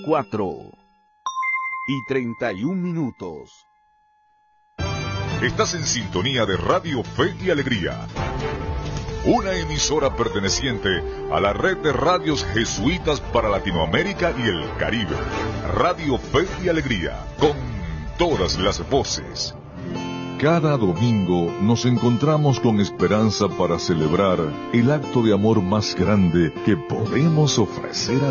4:31. Estás en sintonía de Radio Fe y Alegría, una emisora perteneciente a la red de radios jesuitas para Latinoamérica y el Caribe. Radio Fe y Alegría, con todas las voces. Cada domingo nos encontramos con esperanza para celebrar el acto de amor más grande que podemos ofrecer a